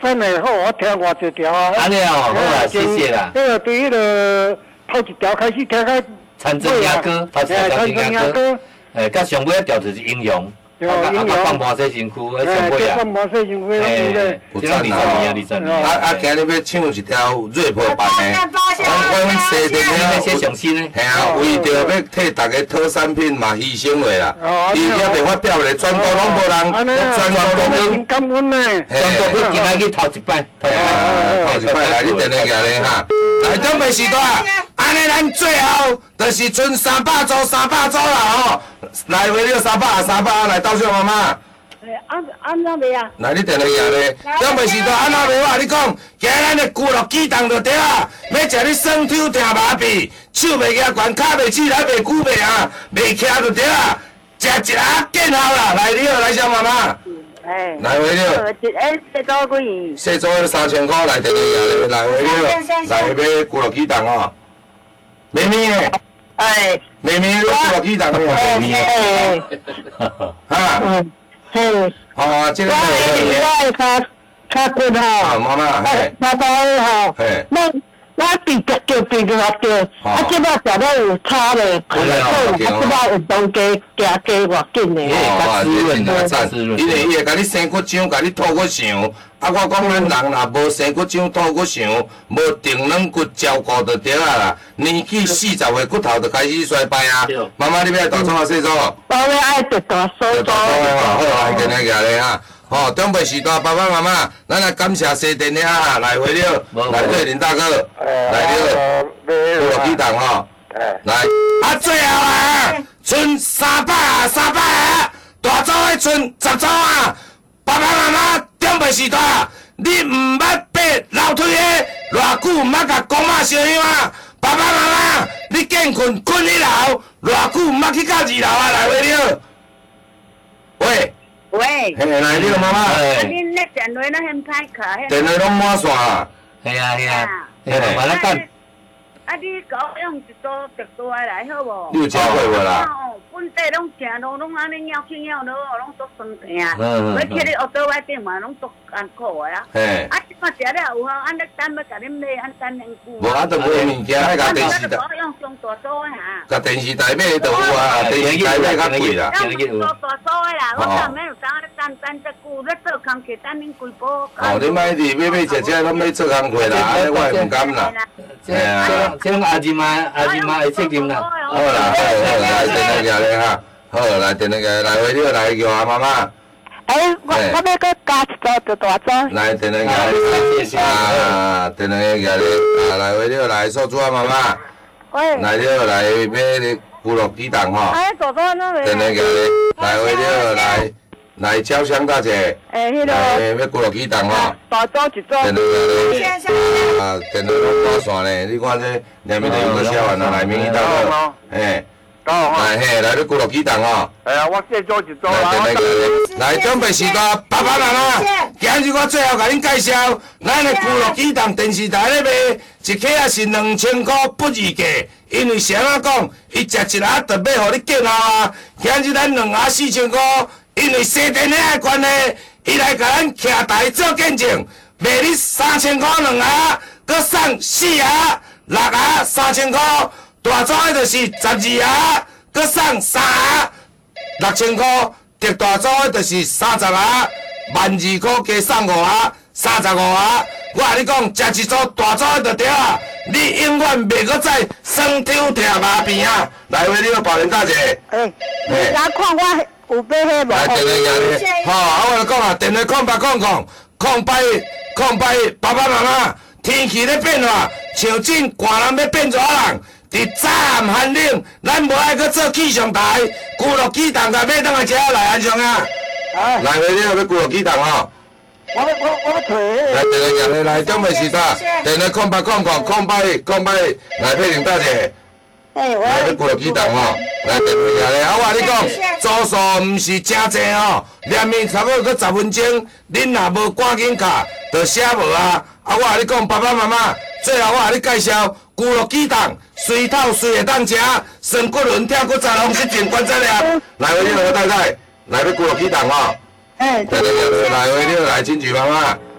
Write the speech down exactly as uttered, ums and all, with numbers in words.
真的好，我听偌一条啊。 安尼哦，好啦，谢谢啦。 那个对迄个头一条开始听开。 参政鸭哥，头一条参政鸭哥，诶，甲上尾一条就是英雄。啊，啊，放盘洗身躯，迄上尾啊， 放盘洗身躯，诶， 有赞啦，二十年啊， 啊啊，今日要唱一条瑞波版的，我阮西电那些上新的， 系啊，为着要替大家讨产品嘛牺牲的啦，伊也袂发表咧，全部拢无人，全部拢真感恩呢， 全部要今仔去头一摆，头一摆， 头一摆来，你定来行咧哈，来准备时段，安尼咱最后就是剩三百组，三百组啦吼，来回了三百啊，三百来到小妈妈。 诶，安安怎袂啊？ 来，你定来行咧，准备时段安怎袂话？你讲，今日咱的咕噜鸡蛋就对啊，要食你酸抽听麻痹，手袂举悬，脚袂起来，袂久袂啊，袂徛就对啊，食一下见效啦！来，你好，来小妈妈。 哎。 来回了。 一诶，四组几元？ 四组要三千块，来定来行咧，来回了，来买咕噜鸡蛋哦。妹妹诶。 哎。 妹妹，你咕噜鸡蛋没有？妹妹。 哎。 哈。 嘿， 哦，这个我我较较骨吼， 妈妈，嘿， 妈妈吼， 嘿， 咱咱比较叫比较叫，啊，即摆食了有差咧，可能啊，即摆运动加加加偌紧咧， 哦，滋润啊，赞，因为伊会甲你生骨浆，甲你吐骨肠，啊，我讲咱人若无生骨浆、吐骨肠，无定软骨照顾就对啊啦，年纪四十岁骨头就开始衰败啊。妈妈，你要大葱啊，细葱？ 我要爱得大手大葱啊，好，来，今日行咧哈。哦，准备时段，爸爸妈妈，咱来感谢西电了哈，来回了，来对林大哥，来了，菠萝鸡蛋吼，来，啊最后啊，剩三百啊，三百啊，大组的剩十组啊，爸爸妈妈准备时段，你唔捌爬楼梯的，偌久唔捌甲公妈相样啊，爸爸妈妈，你见困困一楼，偌久唔捌去到二楼啊，来回了，喂。 喂， 嘿，来，你个妈妈， 啊，恁咧电话咧很歹卡， 电话拢满线啊， 系啊系啊，嘿，慢慢等。 啊，你甲我用一组特大的来好无？ 你有食过无啦？ 哦，本地拢行路拢安尼绕去绕落，拢足酸疼。 嗯嗯。 要去你学倒外顶嘛，拢足艰苦的啊。 嘿。 啊，即摆食了有效，安尼等要甲恁买，安等很久。 无啊，都买物件，迄甲电视台。 我用上大组的哈。 甲电视台买就有啊，电视台买较贵啦。 用上大大组的啦，我昨暝有当咧等等遮久，咧做工课等恁规波。 哦，你莫伫买买食食，拢要做工课啦，安尼我会唔甘啦。 这这这阿姨妈阿姨妈会责任啦。 好啦，好好来，电话行咧哈，好来电话来，来回了来叫阿妈妈。 哎，我我要搁加一组就大组。 来电话行咧，啊，电话行咧，啊来回了来，说主啊妈妈。 喂。 来了来买你咕噜鸡蛋吼。 哎，大组那边。 电话行咧，来回了来。来招商大姐， 诶，迄个， 来要咕噜鸡蛋吼， 大组一组。 电话咧，啊，电话拢挂线咧，你看这两面都有个小碗啊，内面迄搭个，嘿，来嘿，来你咕噜鸡蛋吼， 哎呀，我这组一组来电话咧，来准备时段，爸爸妈妈，今日我最后甲恁介绍，咱的咕噜鸡蛋电视台咧卖，一克也是两千块不二价。因为谁啊讲，伊食一盒就要互你见效啊！今日咱两盒四千块，因为西电遐的关系，伊来甲咱徛台做见证，卖你三千块两盒，搁送四盒、六盒三千块，大组的就是十二盒，搁送三盒六千块，特大组的就是三十盒，万二块加送五盒，三十五盒。我甲你讲，食一组大组的就对啊！你永远袂搁再酸抽痛麻痹啊！来回你个保龄大姐。 诶，你来看我有买迄无？ 来电话行咧，吼，啊我来讲啊，电话空八空空空八空八，爸爸妈妈，天气咧变化，像真寒人要变热人，伫早暗寒冷，咱无爱搁做气象台，咕噜鸡蛋甲买当来食来安上啊！来回你个要咕噜鸡蛋吼。 我我我退。 来，电话行咧，来准备时段，电话空八空空空八空八，来佩玲大姐。 哎，我。 来，要咕噜鸡蛋吼，来电话行咧，啊我甲你讲，组数毋是真济吼，连面差不多搁十分钟，恁若无赶紧卡，就写无啊。啊我甲你讲，爸爸妈妈，最后我甲你介绍，咕噜鸡蛋，水透水会当食，酸骨轮跳骨杂拢是真关节了。来，我你老太太，来要咕噜鸡蛋吼。 哎， 来来来，来回你来，亲戚妈妈。